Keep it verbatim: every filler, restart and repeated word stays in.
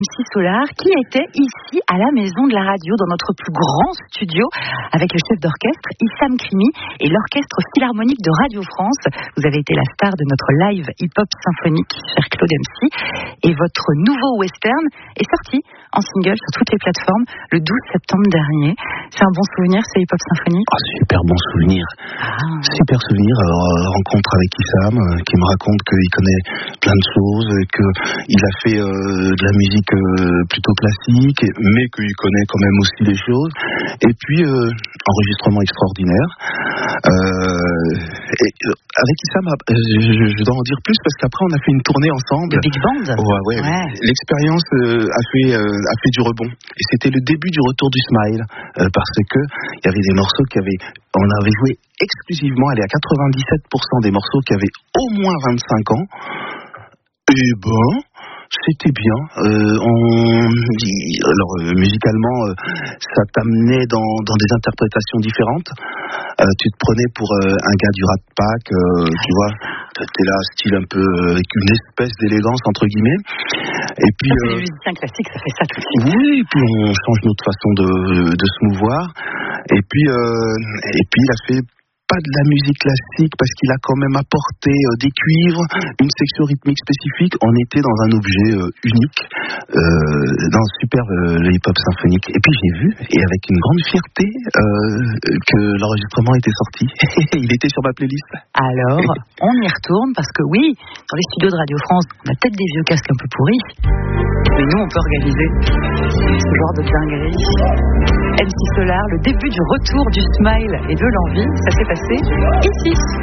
M C Solar, qui était ici à la Maison de la Radio, dans notre plus grand studio, avec le chef d'orchestre Issam Krimi et l'orchestre philharmonique de Radio France. Vous avez été la star de notre live hip-hop symphonique, cher Claude M C, et votre nouveau western est sorti en single sur toutes les plateformes le douze septembre dernier. C'est un bon souvenir, ce hip-hop symphonique? Oh, super bon souvenir. Ah. Super souvenir. Alors, rencontre avec Issam, euh, qui me raconte qu'il connaît plein de choses, qu'il a fait euh, de la musique euh, plutôt classique, mais qu'il connaît quand même aussi les choses. Et puis, euh, enregistrement extraordinaire. Euh, et, avec Issam, je, je dois en dire plus parce qu'après on a fait une tournée ensemble. Le Big Band. Ouais, ouais. ouais. L'expérience euh, a fait euh, a fait du rebond. Et c'était le début du retour du Smile, euh, parce que il y avait des morceaux qui avaient, on avait joué exclusivement, allez, à quatre-vingt-dix-sept pour cent des morceaux qui avaient au moins vingt-cinq ans. Et ben, c'était bien. Euh, on, alors euh, musicalement, euh, ça t'amenait dans, dans des interprétations différentes. Euh, tu te prenais pour euh, un gars du Rat Pack, euh, tu vois. T'es là, style un peu euh, avec une espèce d'élégance entre guillemets. Et puis, ça, euh, les musiciens classiques, ça fait ça tout de suite. Oui, et puis on change notre façon de, de se mouvoir. Et puis, euh, et puis il a fait pas de la musique classique parce qu'il a quand même apporté euh, des cuivres, une section rythmique spécifique. On était dans un objet euh, unique, euh, dans super euh, le hip-hop symphonique. Et puis j'ai vu, et avec une grande fierté, euh, que l'enregistrement était sorti. Il était sur ma playlist. Alors, on y retourne parce que oui, dans les studios de Radio France, on a peut-être des vieux casques un peu pourris, mais nous on peut organiser ce genre de dinguerie. M C Solar, le début du retour du Smile et de l'envie, ça s'est passé ici.